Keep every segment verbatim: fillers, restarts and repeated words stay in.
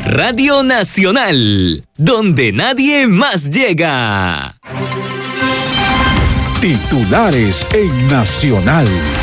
Radio Nacional, donde nadie más llega. Titulares en Nacional.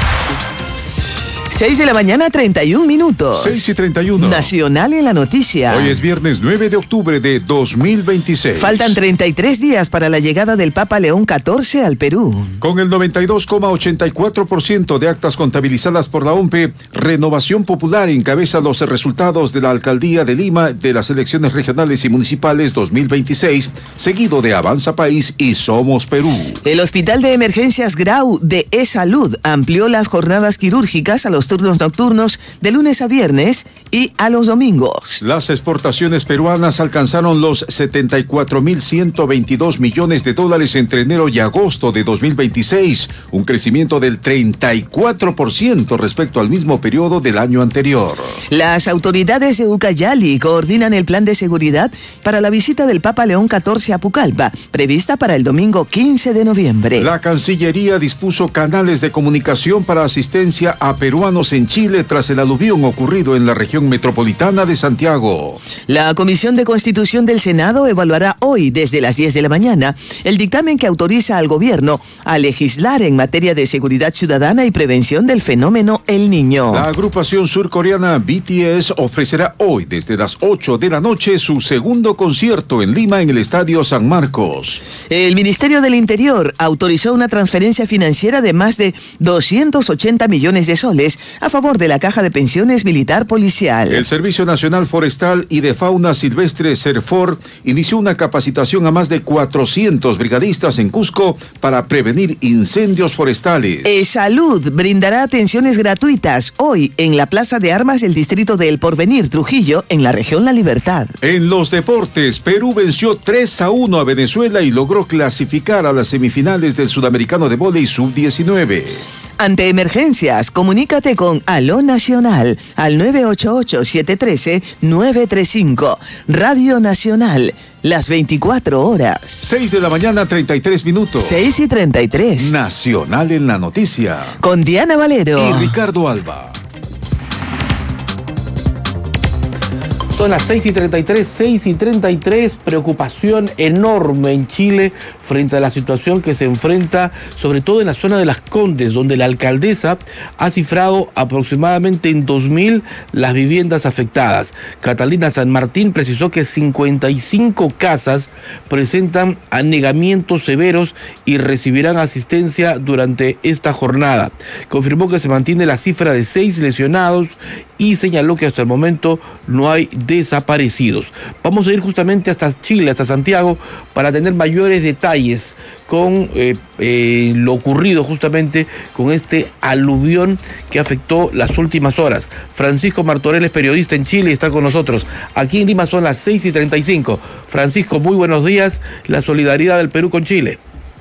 seis de la mañana, treinta y un minutos. seis y treinta y uno. Nacional en la noticia. Hoy es viernes nueve de octubre de dos mil veintiséis. Faltan treinta y tres días para la llegada del Papa León catorce al Perú. Con el noventa y dos coma ochenta y cuatro por ciento de actas contabilizadas por la O M P E, Renovación Popular encabeza los resultados de la Alcaldía de Lima de las elecciones regionales y municipales dos mil veintiséis, seguido de Avanza País y Somos Perú. El Hospital de Emergencias Grau de E-Salud amplió las jornadas quirúrgicas a los turnos nocturnos de lunes a viernes y a los domingos. Las exportaciones peruanas alcanzaron los setenta y cuatro mil ciento veintidós millones de dólares entre enero y agosto de dos mil veintiséis, un crecimiento del treinta y cuatro por ciento respecto al mismo periodo del año anterior. Las autoridades de Ucayali coordinan el plan de seguridad para la visita del Papa León catorce a Pucallpa, prevista para el domingo quince de noviembre. La Cancillería dispuso canales de comunicación para asistencia a peruanos en Chile tras el aluvión ocurrido en la región metropolitana de Santiago. La Comisión de Constitución del Senado evaluará hoy, desde las diez de la mañana, el dictamen que autoriza al gobierno a legislar en materia de seguridad ciudadana y prevención del fenómeno El Niño. La agrupación surcoreana B T S ofrecerá hoy, desde las ocho de la noche, su segundo concierto en Lima en el Estadio San Marcos. El Ministerio del Interior autorizó una transferencia financiera de más de doscientos ochenta millones de soles a favor de la Caja de Pensiones Militar Policial. El Servicio Nacional Forestal y de Fauna Silvestre SERFOR inició una capacitación a más de cuatrocientos brigadistas en Cusco para prevenir incendios forestales. E-Salud brindará atenciones gratuitas hoy en la Plaza de Armas del Distrito de El Porvenir, Trujillo, en la región La Libertad. En los deportes, Perú venció tres a uno a Venezuela y logró clasificar a las semifinales del Sudamericano de Vóley sub diecinueve. Ante emergencias, comunícate con Aló Nacional al nueve ocho ocho, siete uno tres, nueve tres cinco. Radio Nacional, las veinticuatro horas. seis de la mañana, treinta y tres minutos. seis y treinta y tres. Nacional en la noticia. Con Diana Valero y Ricardo Alba. Son las seis y treinta y tres, seis y treinta y tres, preocupación enorme en Chile frente a la situación que se enfrenta, sobre todo en la zona de Las Condes, donde la alcaldesa ha cifrado aproximadamente en dos mil las viviendas afectadas. Catalina San Martín precisó que cincuenta y cinco casas presentan anegamientos severos y recibirán asistencia durante esta jornada. Confirmó que se mantiene la cifra de seis lesionados y señaló que hasta el momento no hay desaparecidos. Vamos a ir justamente hasta Chile, hasta Santiago, para tener mayores detalles con eh, eh, lo ocurrido justamente con este aluvión que afectó las últimas horas. Francisco Martorell es periodista en Chile y está con nosotros. Aquí en Lima son las seis y treinta y cinco. Francisco, muy buenos días. La solidaridad del Perú con Chile.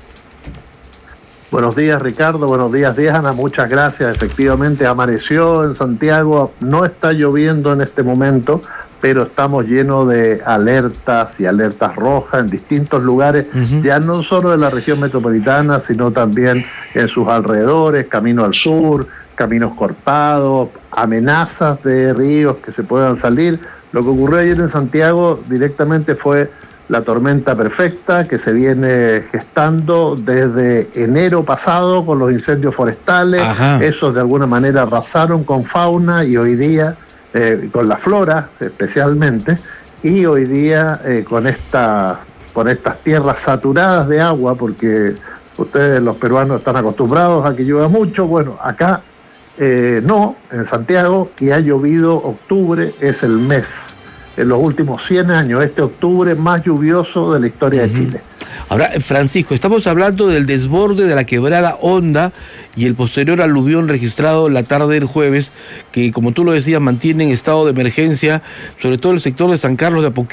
Buenos días, Ricardo. Buenos días, Diana. Muchas gracias. Efectivamente, amaneció en Santiago. No está lloviendo en este momento, pero estamos llenos de alertas y alertas rojas en distintos lugares, uh-huh. ya no solo de la región metropolitana, sino también en sus alrededores, camino al sur, caminos cortados, amenazas de ríos que se puedan salir. Lo que ocurrió ayer en Santiago directamente fue la tormenta perfecta que se viene gestando desde enero pasado con los incendios forestales. Ajá. Esos de alguna manera arrasaron con fauna y hoy día eh, con la flora especialmente, y hoy día eh, con, esta, con estas tierras saturadas de agua, porque ustedes los peruanos están acostumbrados a que llueva mucho. Bueno, acá eh, no, en Santiago, que ha llovido. Octubre es el mes, en los últimos cien años, este octubre más lluvioso de la historia uh-huh. de Chile. Ahora, Francisco, estamos hablando del desborde de la quebrada Honda y el posterior aluvión registrado la tarde del jueves, que, como tú lo decías, mantiene en estado de emergencia, sobre todo el sector de San Carlos de Apoquindo.